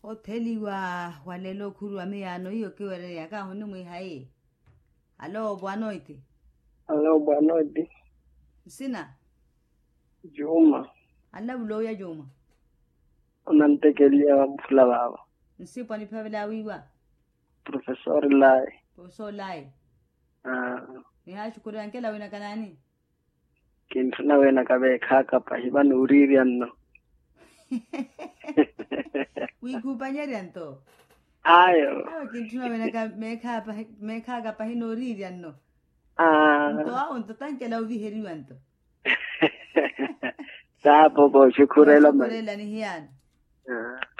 Hoteli wa lelo khuru wa meano hiyo kiwere ya ka honu mwe hai. Alo bwanoite. Alo bwanoite. Sina. Juma. Alla bulo ya Juma. Unantekelia mfula baba. Nsipo ni pavela wiwa. Professor Lai. Professor Lai. Ni hashukuru ankela wina kanani. Kintuna wena kabe kaka pa hiban uriri anno. Wikupanyari anto. Ayo. Kintuna wena ka meka ka pa hinuriri anno. Nto tankela uviheri anto. Sapo bo shukurela man. Shukurela ni hiyan.